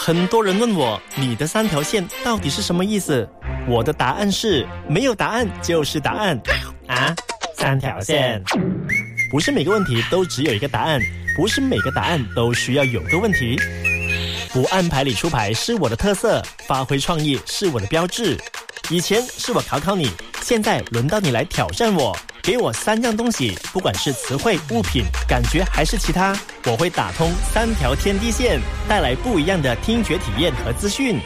很多人问我，你的3条线到底是什么意思？我的答案是，没有答案就是答案。啊，3条线。不是每个问题都只有一个答案，不是每个答案都需要有个问题。不按牌理出牌是我的特色，发挥创意是我的标志。以前是我考考你，现在轮到你来挑战我。给我3样东西，不管是词汇、物品、感觉还是其他，我会打通3条天地线，带来不一样的听觉体验和资讯。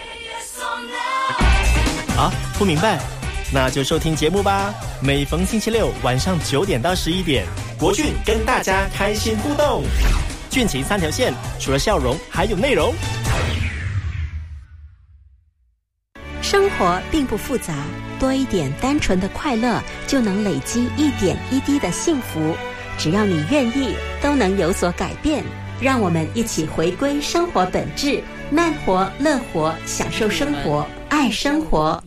啊，不明白？那就收听节目吧。每逢星期六晚上9点到11点，国俊跟大家开心互动。俊情3条线，除了笑容，还有内容。 生活并不复杂，多一点单纯的快乐，就能累积一点一滴的幸福。只要你愿意，都能有所改变。让我们一起回归生活本质，慢活、乐活，享受生活，爱生活。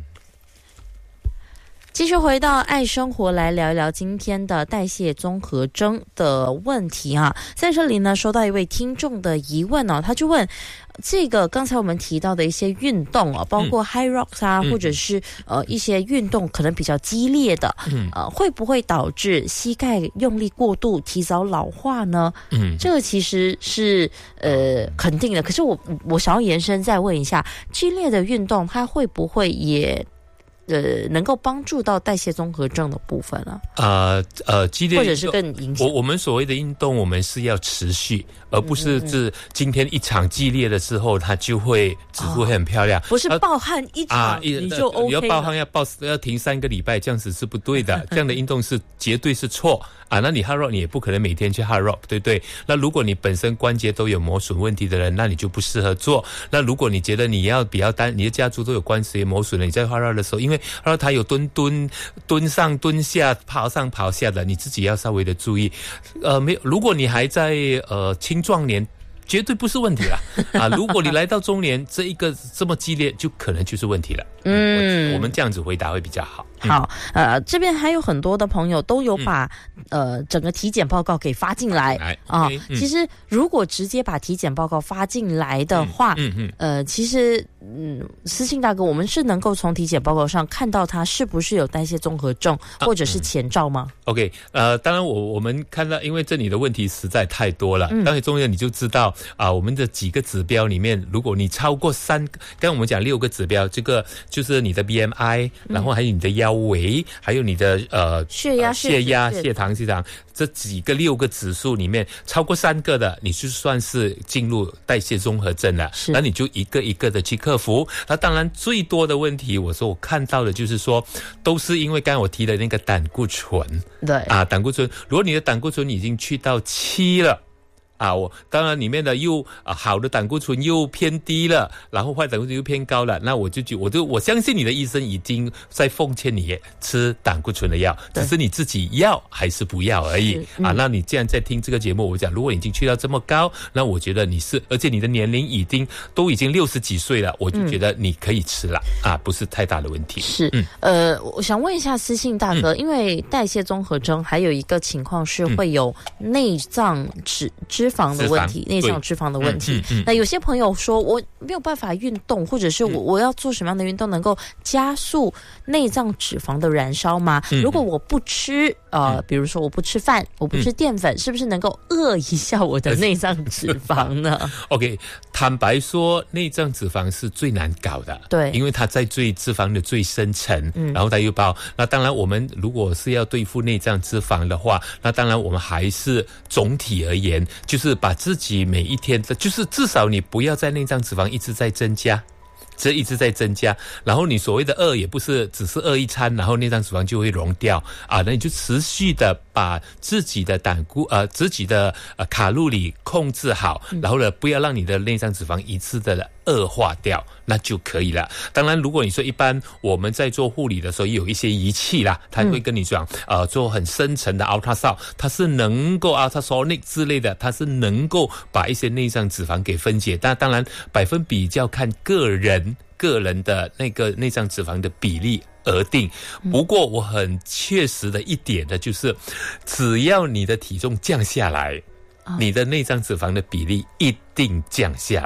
继续回到爱生活，来聊一聊今天的代谢综合征的问题啊。在这里呢，收到一位听众的疑问哦，他就问这个刚才我们提到的一些运动啊，包括 high rocks 啊，或者是一些运动可能比较激烈的，会不会导致膝盖用力过度，提早老化呢？这个其实是肯定的。可是我想要延伸再问一下，激烈的运动它会不会也能够帮助到代谢综合症的部分呢？ 激烈或者是更影响。 我们所谓的运动，我们是要持续，而不是今天一场激烈的时候，它就会指数会很漂亮。 不是暴汗一场你就 OK 了。 要暴汗要停3个礼拜，这样子是不对的。这样的运动是绝对是错啊。那你 hard rock 你也不可能每天去 hard rock， 对不对？那如果你本身关节都有磨损问题的人，那你就不适合做。那如果你觉得你要比较你的家族都有关节磨损了，你在 hard rock 的时候，因为然后它有蹲上蹲下、跑上跑下的，你自己要稍微的注意。没有，如果你还在青壮年，绝对不是问题了啊！如果你来到中年，这一个这么激烈，就可能就是问题了。我们这样子回答会比较好。 好，这边还有很多的朋友都有把整个体检报告给发进来啊。其实如果直接把体检报告发进来的话，其实思信大哥，我们是能够从体检报告上看到他是不是有代谢综合症，或者是前兆吗 ？OK， 当然我们看到，因为这里的问题实在太多了，当然中间你就知道我们的几个指标里面，如果你超过刚刚我们讲6个指标，这个就是你的 BMI，然后还有你的腰围，还有你的血压、血糖这6个指数里面超过3个的，你就算是进入代谢综合症了。那你就一个一个的去克服。那当然最多的问题，我看到的就是说，都是因为刚才我提的那个胆固醇。 对胆固醇，如果你的胆固醇已经去到7了。我当然里面的好的胆固醇又偏低了，然后坏胆固醇又偏高了，那我相信你的医生已经在奉劝你吃胆固醇的药，只是你自己要还是不要而已那你既然在听这个节目，我讲如果你已经去到这么高，那我觉得而且你的年龄都已经60几岁了，我就觉得你可以吃了不是太大的问题。 是我想问一下思信大哥，因为代谢综合征还有一个情况是会有内脏脂肪的问题，内脏脂肪的问题。那有些朋友说我没有办法运动，或者是我要做什么样的运动能够加速内脏脂肪的燃烧吗？如果我不吃比如说我不吃饭，我不吃淀粉，是不是能够饿一下我的内脏脂肪呢 ？OK， 坦白说，内脏脂肪是最难搞的， 对， 因为它在脂肪的最深层，然后它又包。那当然，我们如果是要对付内脏脂肪的话，那当然我们还是总体而言，就是把自己每一天的，就是至少你不要在内脏脂肪一直在增加。这一直在增加，然后你所谓的饿也不是只是饿一餐，然后内脏脂肪就会溶掉那你就持续的把自己的自己的卡路里控制好，然后呢不要让你的内脏脂肪一次的恶化掉，那就可以了。当然如果你说一般我们在做护理的时候有一些仪器啦，它会跟你讲做很深层的 ultrasound， 它是能够 ultrasonic 之类的，它是能够把一些内脏脂肪给分解，但当然百分比较看个人的那个内脏脂肪的比例而定。不过我很确实的一点的就是，只要你的体重降下来，你的内脏脂肪的比例一定降下来。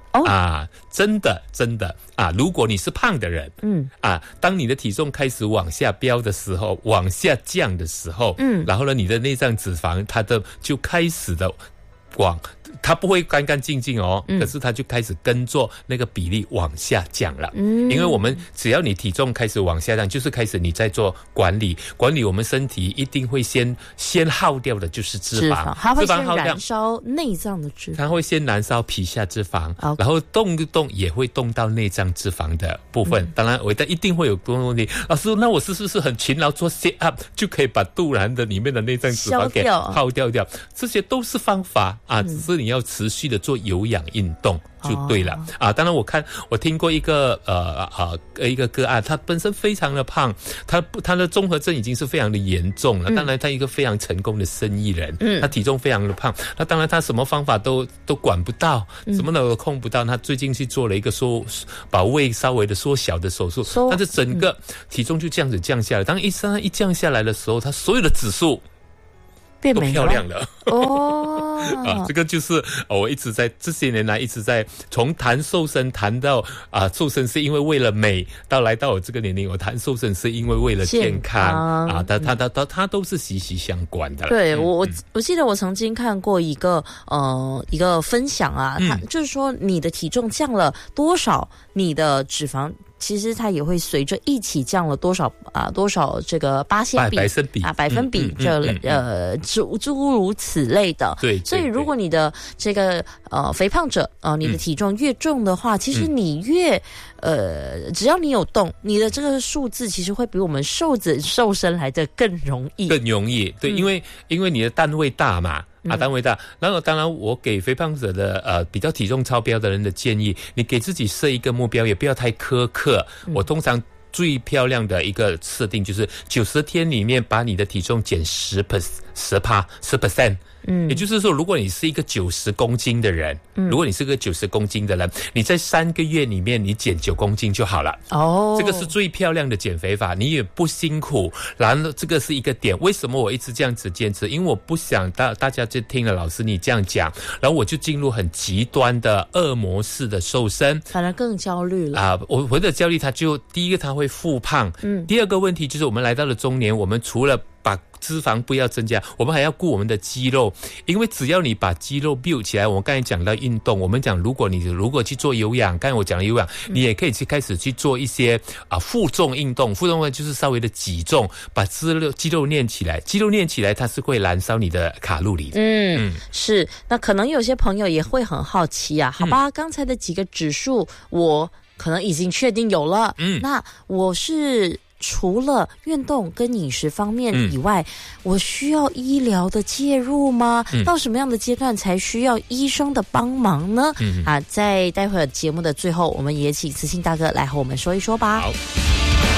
真的如果你是胖的人，当你的体重开始往下飙的时候，往下降的时候，然后呢，你的内脏脂肪它就开始的它不会干干净净哦，可是它就开始跟着那个比例往下降了。因为我们只要你体重开始往下降，就是开始你在做管理我们身体一定会先耗掉的就是脂肪， 它会先燃烧内脏的脂肪， 它会先燃烧皮下脂肪，然后动一动也会动到内脏脂肪的部分。当然，一定会有多问题。老师，那我是不是很勤劳做 sit up 就可以把肚腩的里面的内脏脂肪给耗掉？这些都是方法只是你要持续的做有氧运动就对了当然我听过一个个案，他本身非常的胖，他的综合症已经是非常的严重了。当然他一个非常成功的生意人，他体重非常的胖，那当然他什么方法都管不到，什么都控不到。他最近去做了一个把胃稍微的缩小的手术，但是整个体重就这样子降下来。当一降下来的时候，他所有的指数变美漂亮了这个就是我一直在这些年来一直在从谈瘦身谈到瘦身是因为为了美，来到我这个年龄，我谈瘦身是因为为了健康它都是息息相关的。 对，我记得我曾经看过一个分享它就是说你的体重降了多少，你的脂肪其实它也会随着一起降了多少这个百分比诸如此类的。 对， 所以如果你的这个肥胖者你的体重越重的话，其实你越只要你有动，你的这个数字其实会比我们瘦身来的更容易。 对，因为你的单位大嘛。单位大，然后当然我给肥胖者的比较体重超标的人的建议，你给自己设一个目标，也不要太苛刻。我通常最漂亮的一个设定就是90天里面把你的体重减10%。也就是说，如果你是一个90公斤的人，你在3个月里面你减9公斤就好了。这个是最漂亮的减肥法，你也不辛苦。然后这个是一个点，为什么我一直这样子坚持？因为我不想大家就听了老师你这样讲，然后我就进入很极端的恶魔式的瘦身， 反而更焦虑了我的焦虑，第一个它会复胖，第二个问题就是我们来到了中年，我们除了把脂肪不要增加，我们还要顾我们的肌肉，因为只要你把肌肉 build 起来，我们刚才讲到运动，我们讲如果去做有氧，刚才我讲了有氧，你也可以开始去做一些负重运动，负重就是稍微的挤重，把肌肉练起来，它是会燃烧你的卡路里的。 是。那可能有些朋友也会很好奇好吧，刚才的几个指数我可能已经确定有了，那我是除了运动跟饮食方面以外，我需要医疗的介入吗？到什么样的阶段才需要医生的帮忙呢？在待会儿节目的最后，我们也请慈心大哥来和我们说一说吧。 好。